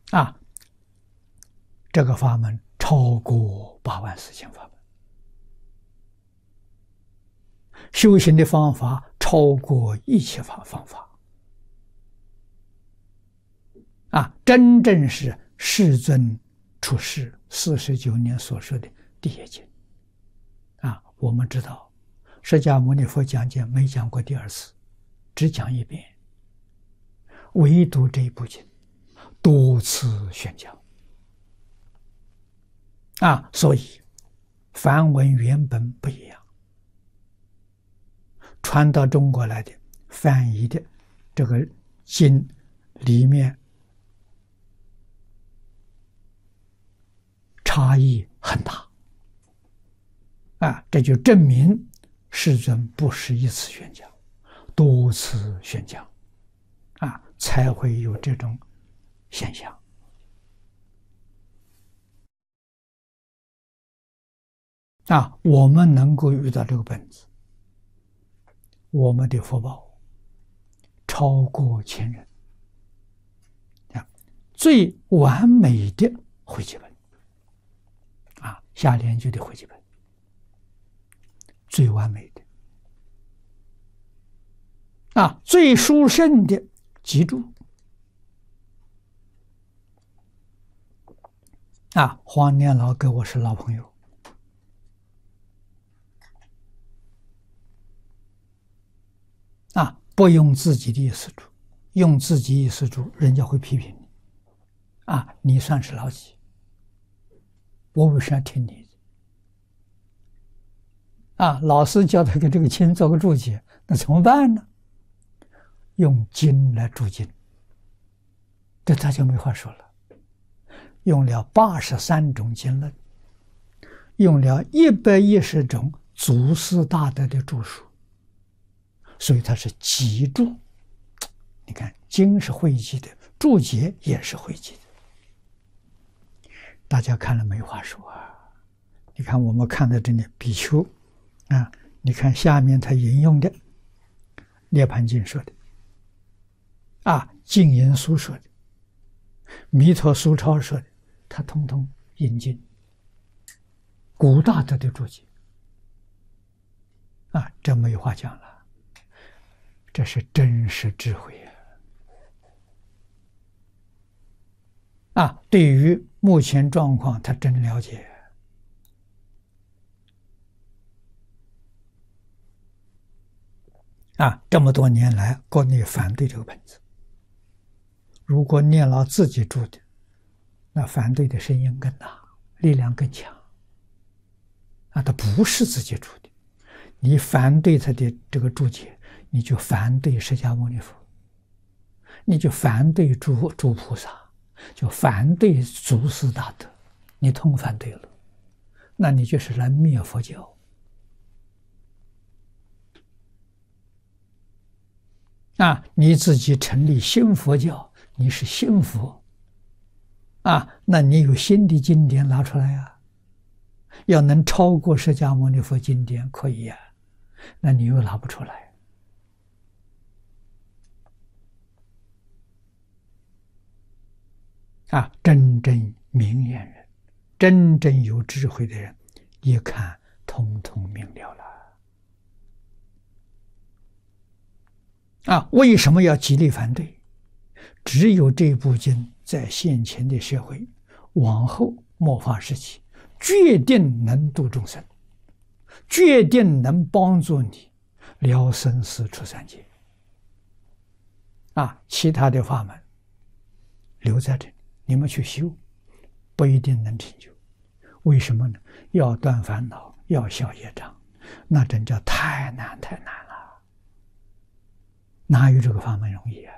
啊，这个法门超过84000法门，修行的方法超过一切方法。真正是世尊出世49年所说的第一经。我们知道，释迦牟尼佛讲解没讲过第二次，只讲一遍，唯独这一部经多次宣讲。所以梵文原本不一样，传到中国来的翻译的这个经里面差异很大。这就证明世尊不是一次宣讲，多次宣讲，才会有这种现象。我们能够遇到这个本子，我们的福报超过前人。最完美的汇集本，下联句的汇集本，最完美的，最殊胜的集注。黄年老跟我是老朋友，不用自己的意思注，用自己意思注，人家会批评你。你算是老几？我为什么要听你的？老师叫他给这个经做个注解，那怎么办呢？用经来注经，这他就没话说了。用了83种经论，用了110种祖师大德的著述，所以它是集注。你看，经是汇集的，注解也是汇集的。大家看了没话说啊？你看我们看到这里比丘你看下面他引用的涅槃经说的，净言书说的，弥陀苏超说的，他通通引进古大德的注解。这没有话讲了，这是真实智慧对于目前状况他真了解。这么多年来国内反对这个本子，如果念老自己注的，那反对的声音更大，力量更强。他不是自己注的，你反对他的这个注解，你就反对释迦牟尼佛，你就反对诸菩萨，就反对祖师大德，你通反对了，那你就是来灭佛教。你自己成立新佛教，你是新佛那你有新的经典拿出来要能超过释迦牟尼佛经典可以那你又拿不出来。真正明眼人，真正有智慧的人，一看通通明了了。为什么要极力反对？只有这部经在现前的社会，往后末法时期，决定能度众生，决定能帮助你了生死出三界。其他的法门留在这里，你们去修，不一定能成就。为什么呢？要断烦恼，要消业障，那真叫太难太难了。哪有这个法门容易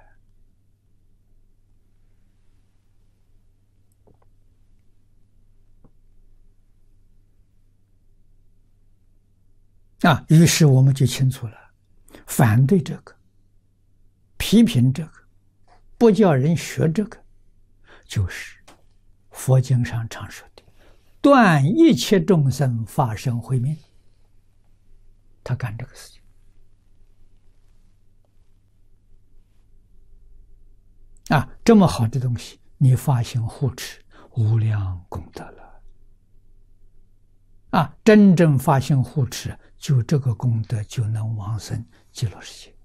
于是我们就清楚了，反对这个，批评这个，不叫人学这个，就是佛经上常说的断一切众生发生慧命，他干这个事情这么好的东西， 你发心护持，无量功德了。真正发心护持，就这个功德就能往生极乐世界。